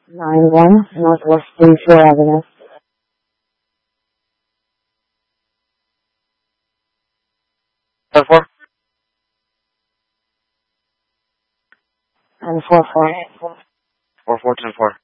91 Northwest 34 Avenue. Ten four. And 44. 4410-4.